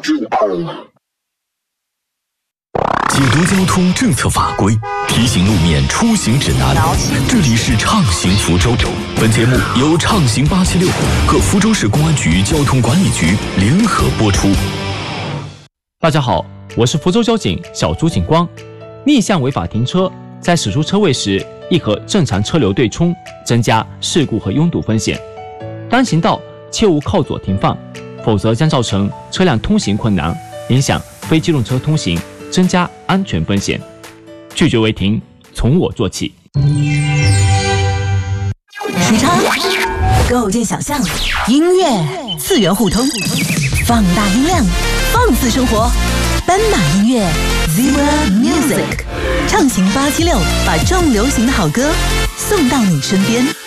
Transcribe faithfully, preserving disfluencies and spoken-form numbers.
解读交通政策法规，提醒路面出行指南。这里是畅行福州，本节目由畅行八七六和福州市公安局交通管理局联合播出。 大家好，我是福州交警小朱警光。逆向违法停车，在驶出车位时，宜和正常车流对冲，增加事故和拥堵风险。单行道切勿靠左停放，否则将造成车辆通行困难，影响非机动车通行，增加安全风险。拒绝违停，从我做起。 时差构建想象，音乐次元互通，放大音量，放肆生活。斑马音乐 Zebra Music， 畅行八七六，把重流行的好歌送到你身边。